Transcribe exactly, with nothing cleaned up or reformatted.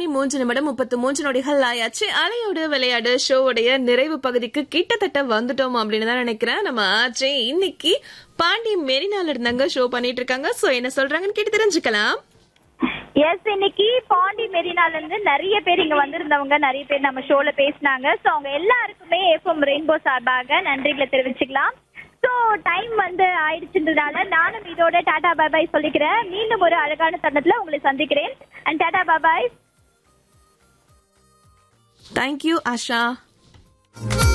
மணி மூன்று நிமிடம் முப்பத்து மூன்று நொடிகள் ஆயாச்சு. அலையோட விளையாடு ஷோவுடைய நிறைவு பகுதிக்கு கிட்டத்தட்ட வந்துட்டோம் அப்படின்னு தான் நினைக்கிறேன். நம்ம ஆச்சே இன்னைக்கு பாண்டி மெரினால இருந்தாங்க ஷோ பண்ணிட்டு இருக்காங்க. சோ என்ன சொல்றாங்கன்னு கேட்டு தெரிஞ்சுக்கலாம். எஸ், இன்னைக்கு பாண்டி மெரினால இருந்து நிறைய பேர் இங்க வந்திருந்தவங்க நிறைய பேர் நம்ம ஷோல பேசினாங்க. சோ அவங்க எல்லாருக்குமே எஃப்எம் ரெயின்போ சார்பாக நன்றிகளை தெரிவிச்சுக்கலாம். ஸோ டைம் வந்து ஆயிடுச்சுன்றதுனால நானும் இதோட டாடா பாய் பாய் சொல்லிக்கிறேன். மீண்டும் ஒரு அழகான தருணத்துல உங்களை சந்திக்கிறேன். And Tata bye bye. Thank you Asha.